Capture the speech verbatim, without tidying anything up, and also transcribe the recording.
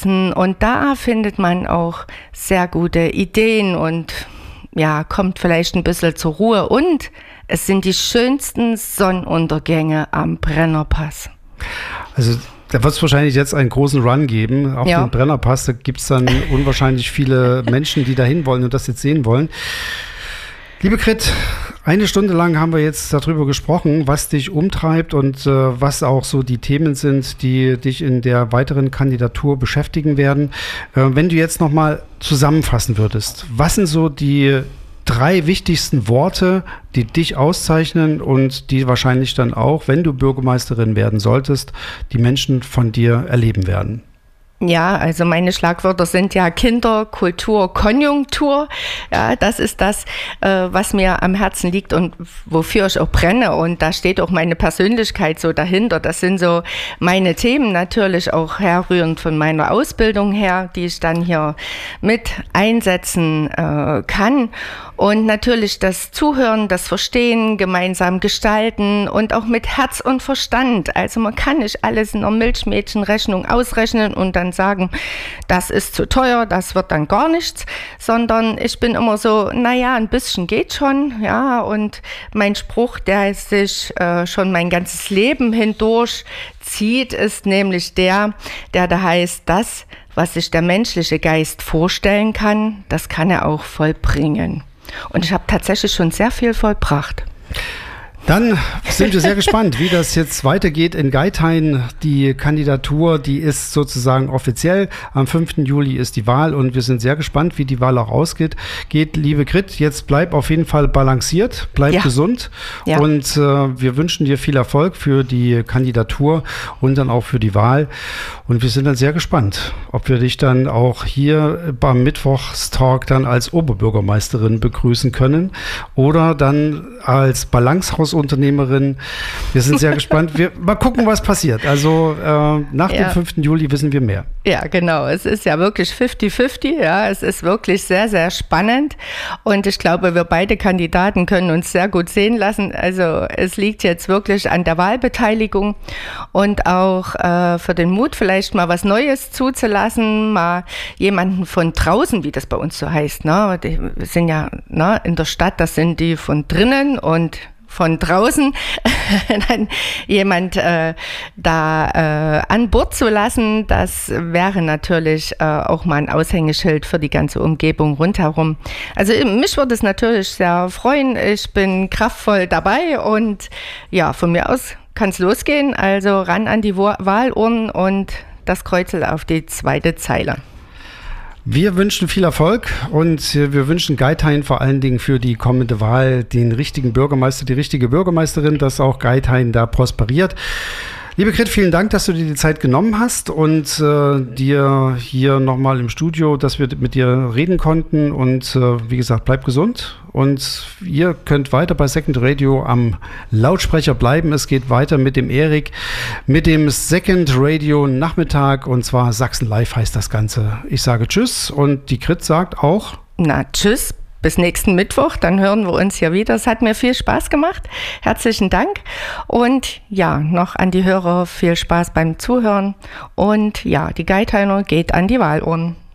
lassen. Und da findet man auch sehr gute Ideen und ja, kommt vielleicht ein bisschen zur Ruhe. Und es sind die schönsten Sonnenuntergänge am Brennerpass. Also da wird es wahrscheinlich jetzt einen großen Run geben auf ja. den Brennerpass. Da gibt es dann unwahrscheinlich viele Menschen, die dahin wollen und das jetzt sehen wollen. Liebe Grit, eine Stunde lang haben wir jetzt darüber gesprochen, was dich umtreibt und äh, was auch so die Themen sind, die dich in der weiteren Kandidatur beschäftigen werden. Äh, wenn du jetzt nochmal zusammenfassen würdest, was sind so die drei wichtigsten Worte, die dich auszeichnen und die wahrscheinlich dann auch, wenn du Bürgermeisterin werden solltest, die Menschen von dir erleben werden? Ja, also meine Schlagwörter sind ja Kinder, Kultur, Konjunktur. Ja, das ist das, äh, was mir am Herzen liegt und wofür ich auch brenne. Und da steht auch meine Persönlichkeit so dahinter. Das sind so meine Themen, natürlich auch herrührend von meiner Ausbildung her, die ich dann hier mit einsetzen äh, kann. Und natürlich das Zuhören, das Verstehen, gemeinsam gestalten und auch mit Herz und Verstand. Also man kann nicht alles in einer Milchmädchenrechnung ausrechnen und dann sagen, das ist zu teuer, das wird dann gar nichts, sondern ich bin immer so, naja, ein bisschen geht schon, ja, und mein Spruch, der sich äh, schon mein ganzes Leben hindurch zieht, ist nämlich der, der da heißt, das, was sich der menschliche Geist vorstellen kann, das kann er auch vollbringen. Und ich habe tatsächlich schon sehr viel vollbracht. Dann sind wir sehr gespannt, wie das jetzt weitergeht in Geithain. Die Kandidatur, die ist sozusagen offiziell. Am fünften Juli ist die Wahl und wir sind sehr gespannt, wie die Wahl auch ausgeht. Geht, liebe Grit, jetzt bleib auf jeden Fall balanciert, bleib ja. gesund ja. und äh, wir wünschen dir viel Erfolg für die Kandidatur und dann auch für die Wahl. Und wir sind dann sehr gespannt, ob wir dich dann auch hier beim Mittwochstalk dann als Oberbürgermeisterin begrüßen können oder dann als Balancehaus Unternehmerin. Wir sind sehr gespannt. Wir mal gucken, was passiert. Also äh, nach ja. dem fünften Juli wissen wir mehr. Ja, genau. Es ist ja wirklich fifty fifty. Ja, es ist wirklich sehr, sehr spannend. Und ich glaube, wir beide Kandidaten können uns sehr gut sehen lassen. Also es liegt jetzt wirklich an der Wahlbeteiligung und auch äh, für den Mut, vielleicht mal was Neues zuzulassen, mal jemanden von draußen, wie das bei uns so heißt. Ne? Die sind ja ne, in der Stadt, das sind die von drinnen und von draußen dann jemand äh, da äh, an Bord zu lassen, das wäre natürlich äh, auch mal ein Aushängeschild für die ganze Umgebung rundherum. Also mich würde es natürlich sehr freuen. Ich bin kraftvoll dabei und ja, von mir aus kann es losgehen. Also ran an die Wahlurnen und das Kreuzel auf die zweite Zeile. Wir wünschen viel Erfolg und wir wünschen Geithain vor allen Dingen für die kommende Wahl den richtigen Bürgermeister, die richtige Bürgermeisterin, dass auch Geithain da prosperiert. Liebe Grit, vielen Dank, dass du dir die Zeit genommen hast und äh, dir hier nochmal im Studio, dass wir mit dir reden konnten und äh, wie gesagt, bleib gesund und ihr könnt weiter bei Second Radio am Lautsprecher bleiben. Es geht weiter mit dem Erik, mit dem Second Radio Nachmittag und zwar Sachsen Live heißt das Ganze. Ich sage Tschüss und die Grit sagt auch Na, tschüss. Bis nächsten Mittwoch, dann hören wir uns ja wieder. Es hat mir viel Spaß gemacht. Herzlichen Dank. Und ja, noch an die Hörer viel Spaß beim Zuhören. Und ja, die Geithainer geht an die Wahlurnen.